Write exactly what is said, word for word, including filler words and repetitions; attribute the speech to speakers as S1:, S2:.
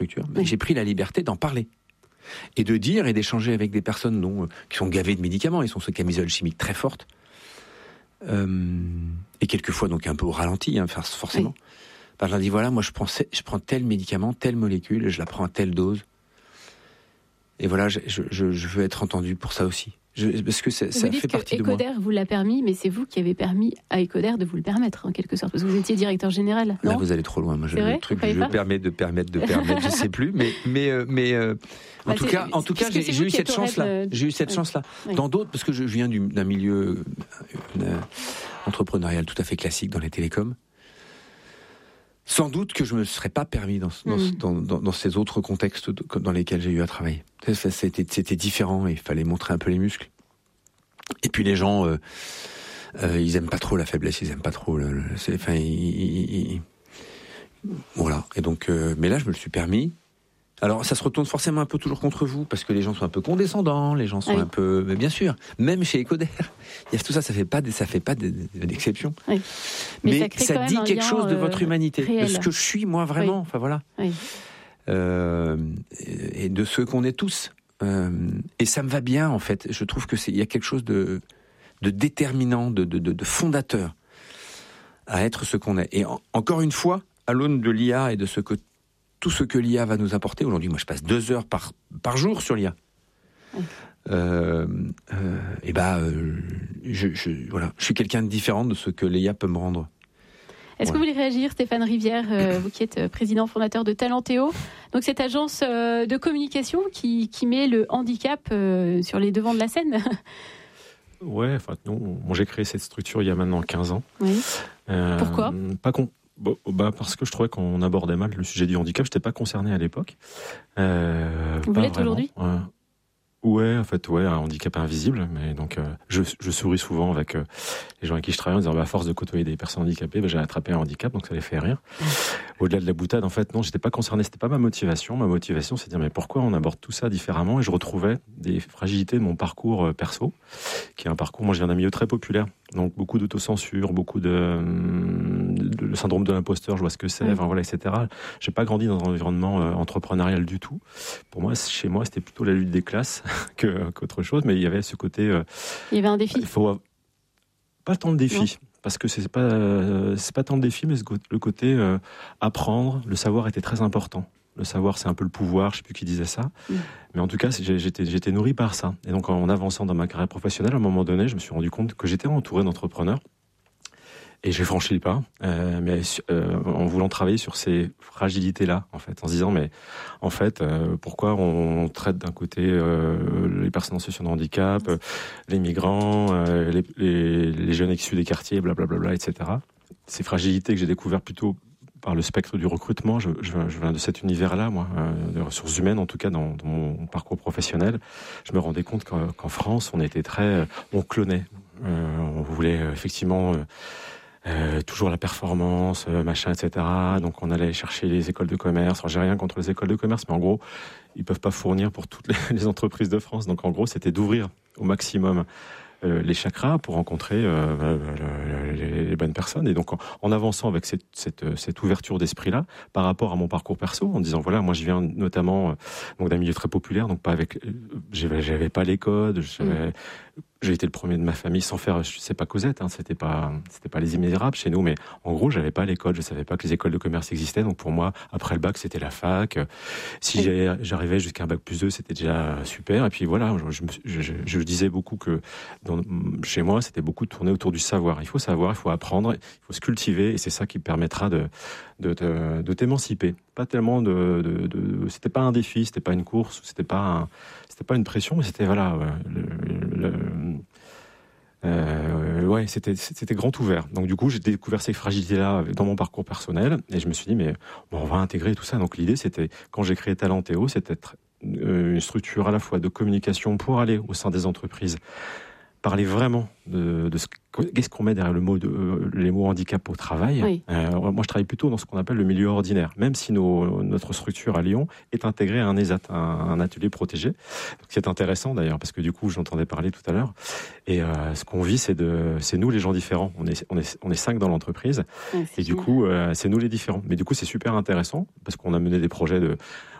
S1: structure, mais oui. j'ai pris la liberté d'en parler. Et de dire et d'échanger avec des personnes dont, euh, qui sont gavées de médicaments, ils sont sous camisole chimique très forte, euh, et quelquefois donc un peu au ralenti, hein, forcément. Oui. Ben, je leur dis voilà, moi je prends, je prends tel médicament, telle molécule, je la prends à telle dose. Et voilà, je, je, je veux être entendu pour ça aussi. Je, parce que ça, ça fait partie de moi.
S2: Ecoder vous l'a permis, mais c'est vous qui avez permis à Ecoder de vous le permettre, en quelque sorte, parce que vous étiez directeur général. Non,
S1: là, vous allez trop loin. Moi, je,
S2: vrai,
S1: le truc, je me permets de permettre, de permettre, je sais plus, mais, mais, mais euh, en bah, tout cas, en tout cas, j'ai, j'ai eu cette chance-là. Euh... J'ai eu cette oui. chance-là. Oui. Dans d'autres, parce que je viens du, d'un milieu euh, entrepreneurial tout à fait classique dans les télécoms. Sans doute que je me serais pas permis dans, dans, mmh. dans, dans, dans ces autres contextes dans lesquels j'ai eu à travailler. Ça, c'était, c'était différent et il fallait montrer un peu les muscles. Et puis les gens, euh, euh, ils aiment pas trop la faiblesse, ils aiment pas trop le, le c'est, enfin, ils, ils, ils, voilà. Et donc, euh, mais là, je me le suis permis. Alors, ça se retourne forcément un peu toujours contre vous, parce que les gens sont un peu condescendants, les gens sont oui. un peu, mais bien sûr, même chez Ecoder, il y a tout ça, ça fait pas, ça fait pas d'exception. Oui. Mais, mais ça, ça dit quelque chose de votre humanité, réel. De ce que je suis moi vraiment. Oui. Enfin voilà, oui. euh, et de ce qu'on est tous. Euh, et ça me va bien en fait. Je trouve que c'est, il y a quelque chose de, de déterminant, de, de, de, de fondateur à être ce qu'on est. Et en, encore une fois, à l'aune de l'I A et de ce que tout ce que l'I A va nous apporter. Aujourd'hui, moi, je passe deux heures par, par jour sur l'I A. Oui. Euh, euh, et bah, euh, je, je, voilà, je suis quelqu'un de différent de ce que l'I A peut me rendre.
S2: Est-ce voilà. que vous voulez réagir, Stéphane Rivière, euh, vous qui êtes président fondateur de Talentéo, donc cette agence euh, de communication qui, qui met le handicap euh, sur les devants de la scène?
S3: Ouais, enfin, non, moi j'ai créé cette structure il y a maintenant quinze ans.
S2: Oui. Euh, Pourquoi?
S3: Pas con. Bon, bah parce que je trouvais qu'on abordait mal le sujet du handicap. Je n'étais pas concerné à l'époque. Euh,
S2: Vous l'êtes aujourd'hui ?
S3: euh, Ouais, en fait, ouais, un handicap invisible. Mais donc, euh, je, je souris souvent avec euh, les gens avec qui je travaille en disant, bah, à force de côtoyer des personnes handicapées, bah, j'ai attrapé un handicap, donc ça les fait rire. Mmh. Au-delà de la boutade, en fait, non, j'étais pas concerné. C'était pas ma motivation. Ma motivation, c'est de dire, mais pourquoi on aborde tout ça différemment ? Et je retrouvais des fragilités de mon parcours euh, perso, qui est un parcours. Moi, je viens d'un milieu très populaire, donc beaucoup d'autocensure, beaucoup de, de le syndrome de l'imposteur. Je vois ce que c'est, mmh. enfin voilà, et cetera. J'ai pas grandi dans un environnement euh, entrepreneurial du tout. Pour moi, chez moi, c'était plutôt la lutte des classes. Que, qu'autre chose, mais il y avait ce côté. Euh,
S2: il y avait un défi.
S3: Il faut pas tant de défi, non. Parce que c'est pas euh, c'est pas tant de défi, mais le côté euh, apprendre, le savoir était très important. Le savoir, c'est un peu le pouvoir. Je sais plus qui disait ça, mm. mais en tout cas, j'étais j'étais nourri par ça. Et donc, en avançant dans ma carrière professionnelle, à un moment donné, je me suis rendu compte que j'étais entouré d'entrepreneurs. Et j'ai franchi le pas, euh, mais euh, en voulant travailler sur ces fragilités-là, en fait, en se disant, mais en fait, euh, pourquoi on traite d'un côté euh, les personnes en situation de handicap, euh, les migrants, euh, les, les, les jeunes issus des quartiers, blablabla, et cetera. Ces fragilités que j'ai découvertes plutôt par le spectre du recrutement. Je, je, je viens de cet univers-là, moi, euh, des ressources humaines, en tout cas, dans, dans mon parcours professionnel. Je me rendais compte qu'en, qu'en France, on était très, on clonait, euh, on voulait euh, effectivement. Euh, Euh, toujours la performance, euh, machin, et cetera. Donc on allait chercher les écoles de commerce. Alors, j'ai rien contre les écoles de commerce, mais en gros, ils peuvent pas fournir pour toutes les, les entreprises de France. Donc en gros, c'était d'ouvrir au maximum euh, les chakras pour rencontrer euh, les, les bonnes personnes. Et donc en, en avançant avec cette, cette, cette ouverture d'esprit-là, par rapport à mon parcours perso, en disant voilà, moi je viens notamment euh, donc d'un milieu très populaire, donc pas avec, j'avais, j'avais pas les codes, j'avais mmh. J'ai été le premier de ma famille sans faire, je sais pas Cosette, hein, c'était pas, c'était pas les Immisérables chez nous, mais en gros, j'avais pas l'école, je savais pas que les écoles de commerce existaient, donc pour moi, après le bac, c'était la fac. Si j'arrivais jusqu'à un bac plus deux, c'était déjà super. Et puis voilà, je, je, je, je disais beaucoup que dans, chez moi, c'était beaucoup de tourner autour du savoir. Il faut savoir, il faut apprendre, il faut se cultiver, et c'est ça qui permettra de, de, de, de t'émanciper. Pas tellement de, de, de, c'était pas un défi, c'était pas une course, c'était pas un, c'était pas une pression, mais c'était voilà, le, le, Euh, ouais, c'était, c'était grand ouvert. Donc du coup, j'ai découvert ces fragilités-là dans mon parcours personnel, et je me suis dit, mais bon, on va intégrer tout ça. Donc l'idée, c'était, quand j'ai créé Talentéo, c'était une structure à la fois de communication pour aller au sein des entreprises, parler vraiment de, de ce qu'est-ce qu'on met derrière le mot de, euh, les mots handicap au travail. Oui. Euh, moi, je travaille plutôt dans ce qu'on appelle le milieu ordinaire, même si nos, notre structure à Lyon est intégrée à un ESAT, un, un atelier protégé. C'est intéressant d'ailleurs, parce que du coup, j'entendais parler tout à l'heure. Et euh, ce qu'on vit, c'est de, c'est nous les gens différents. On est, on est, on est cinq dans l'entreprise, ouais, et du coup, euh, c'est nous les différents. Mais du coup, c'est super intéressant parce qu'on a mené des projets de